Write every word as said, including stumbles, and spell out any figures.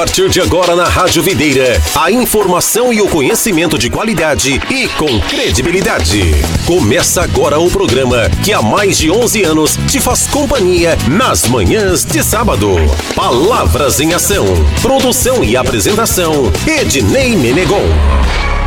A partir de agora na Rádio Videira, a informação e o conhecimento de qualidade e com credibilidade. Começa agora o programa que há mais de onze anos te faz companhia nas manhãs de sábado. Palavras em Ação. Produção e apresentação, Ednei Menegon.